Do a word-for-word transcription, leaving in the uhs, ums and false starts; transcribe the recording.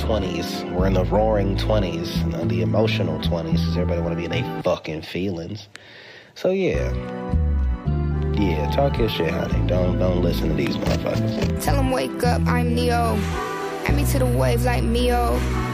twenties. We're in the roaring twenties, you know, the emotional twenties, because everybody want to be in their fucking feelings. So, yeah. Yeah, talk your shit, honey. Don't, don't listen to these motherfuckers. Tell them wake up, I'm Neo. Add me to the wave like Mio.